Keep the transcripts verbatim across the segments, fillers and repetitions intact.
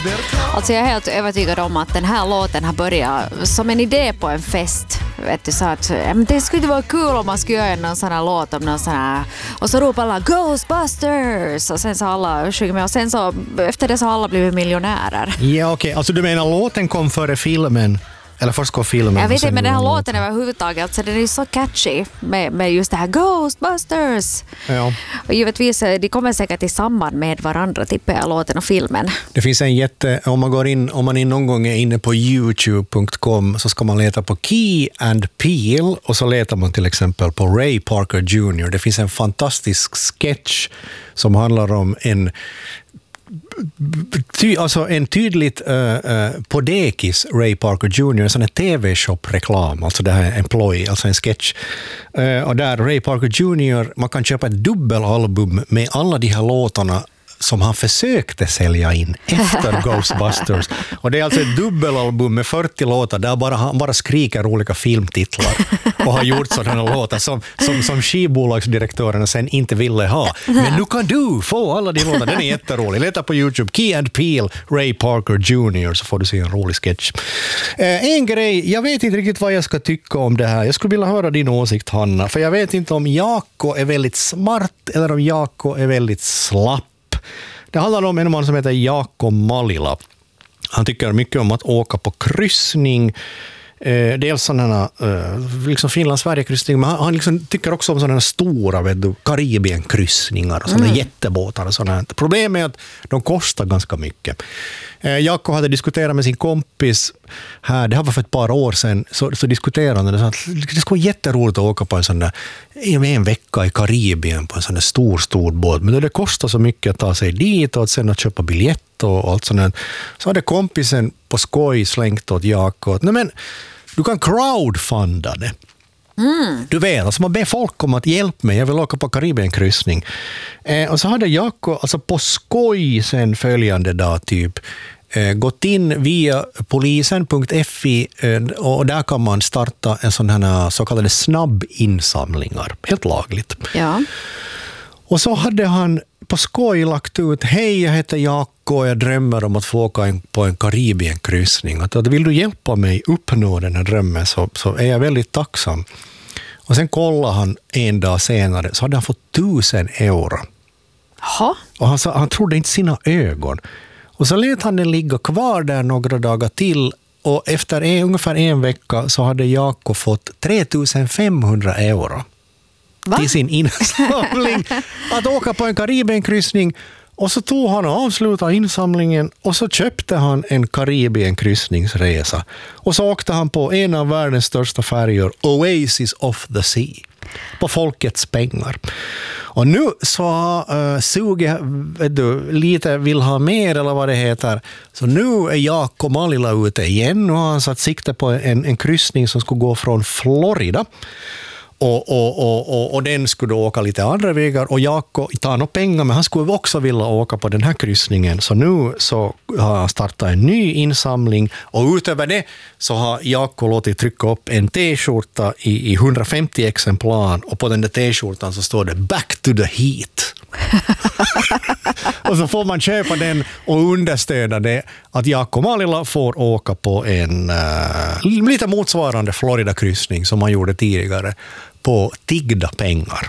Alltså jag är helt övertygad om att den här låten har börjat som en idé på en fest. Vet du, så att men det skulle vara kul om man skulle göra någon sån här låt om någon sån här, och så ropar alla Ghostbusters och sen så alla sjunger med och sen så efter det så har alla blivit miljonärer. Ja okej, okay. Alltså du menar låten kom före filmen? Eller först går filmen. Jag vet inte, men den här låten är överhuvudtaget, alltså den är så catchy med, med just det här Ghostbusters. Ja. Och givetvis, de kommer säkert i samband med varandra, tippar jag, låten och filmen. Det finns en jätte, om man går in, om man in någon gång är inne på youtube punkt com så ska man leta på Key and Peele och så letar man till exempel på Ray Parker junior Det finns en fantastisk sketch som handlar om en Ty, alltså en tydligt uh, uh, på dekis Ray Parker junior en sån här T V-shop-reklam, alltså det här är employee, alltså en sketch. Uh, och där Ray Parker junior, man kan köpa ett dubbelalbum med alla de här låtarna som han försökte sälja in efter Ghostbusters. Och det är alltså ett dubbelalbum med fyrtio låtar där bara, han bara skriker olika filmtitlar och har gjort sådana låtar som, som, som skivbolagsdirektörerna sen inte ville ha. Men nu kan du få alla de låtarna. Den är jätterolig. Leta på YouTube, Key and Peele, Ray Parker junior så får du se en rolig sketch. Eh, en grej, jag vet inte riktigt vad jag ska tycka om det här. Jag skulle vilja höra din åsikt, Hanna. För jag vet inte om Jaakko är väldigt smart eller om Jaakko är väldigt slapp. Det handlar om en man som heter Jaakko Malila. Han tycker mycket om att åka på kryssning. Eh, dels sådana eh, liksom Finland-Sverige-kryssning, men han, han liksom tycker också om sådana stora vet du, Karibien-kryssningar och sådana mm. jättebåtar och sådant. Problemet är att de kostar ganska mycket. Eh, Jaakko hade diskuterat med sin kompis här, det här var för ett par år sedan, så, så diskuterade han att det skulle vara jätteroligt att åka på en sån där en vecka i Karibien på en sån där stor, stor båt, men det kostar så mycket att ta sig dit och att sen att köpa biljett och allt sånt. Så hade kompisen på skoj slängt åt Jaakko att nej men du kan crowdfunda det. Mm. Du vet, alltså man ber folk om att hjälpa mig, jag vill åka på Karibienkryssning. Eh, och så hade Jaakko alltså på skoj sen följande dag typ eh, gått in via polisen punkt fi eh, och där kan man starta en sån här så kallade snabbinsamlingar, helt lagligt. Ja. Och så hade han på skoj lagt ut, hej jag heter Jaakko och jag drömmer om att få åka en, på en Karibienkryssning. Att, att vill du hjälpa mig uppnå den här drömmen så, så är jag väldigt tacksam. Och sen kollade han en dag senare så hade han fått tusen euro. Jaha. Och han, sa, han trodde inte sina ögon. Och så lät han den ligga kvar där några dagar till och efter en, ungefär en vecka så hade Jaakko fått tre tusen femhundra euro. Va? Till sin insamling att åka på en Karibienkryssning och så tog han och avslutade insamlingen och så köpte han en Karibienkryssningsresa och så åkte han på en av världens största färjor, Oasis of the Sea, på folkets pengar. Och nu så uh, suger vet du, lite vill ha mer eller vad det heter, så nu är Jaakko Malila ute igen och han satt sikte på en, en kryssning som skulle gå från Florida. Och, och, och, och, och den skulle åka lite andra vägar och Jaakko tar nog pengar men han skulle också vilja åka på den här kryssningen så nu så har han startat en ny insamling och utöver det så har Jaakko låtit trycka upp en t-skjorta i, i hundrafemtio exemplar och på den där t-skjortan så står det Back to the Heat. Och så får man köpa den och understöda det att Jaakko Malila får åka på en uh, lite motsvarande Florida-kryssning som han gjorde tidigare på tiggda pengar.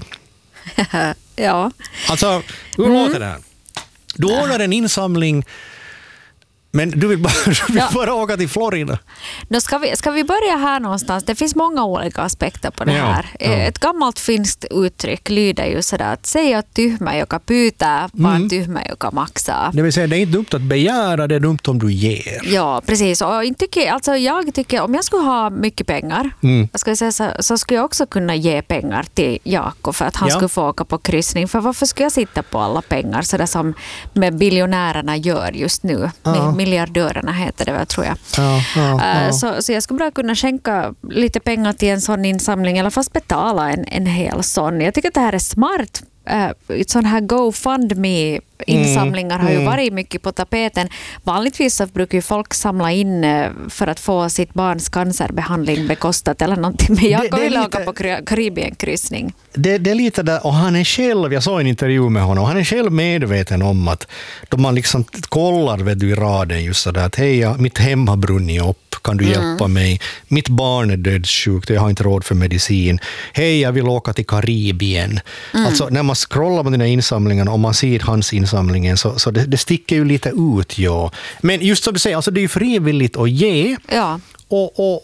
Ja. Alltså, hur mm. låter det här? Du ordnar en insamling men du vill bara, du vill ja. bara åka till Florida. Då ska, vi, ska vi börja här någonstans? Det finns många olika aspekter på det här. Ja, ja. Ett gammalt finskt uttryck lyder ju sådär att säga att tyhmä, joka pyytää, vaan mm. tyhmä, joka maksaa. Det vill säga, det är inte dumt att begära, det är dumt om du ger. Ja, precis. Och inte tycker, alltså jag tycker, om jag skulle ha mycket pengar mm. jag ska säga, så, så skulle jag också kunna ge pengar till Jaakko för att han ja. skulle få åka på kryssning. För varför skulle jag sitta på alla pengar sådär som med biljonärerna gör just nu? Ja. Miljardörerna heter det väl, tror jag. Ja, ja, ja. Så, så jag skulle bara kunna skänka lite pengar till en sån insamling eller fast betala en, en hel sån. Jag tycker att det här är smart äh, sån här GoFundMe-insamlingar mm. har ju varit mycket på tapeten. Vanligtvis så brukar ju folk samla in äh, för att få sitt barns cancerbehandling bekostat eller någonting. Men jag vill åka på Karibienkryssning. Det, det är lite där, och han är själv, jag såg en intervju med honom, han är själv medveten om att då man liksom kollar vet du, i raden just sådär att hej, mitt hem har brunnit upp, kan du mm. hjälpa mig? Mitt barn är dödssjukt, jag har inte råd för medicin. Hej, jag vill åka till Karibien. Mm. Alltså när man scrollar på den här insamlingen och man ser hans insamlingen så, så det, det sticker ju lite ut, ja. Men just som du säger, alltså det är ju frivilligt att ge. Ja. Och, och,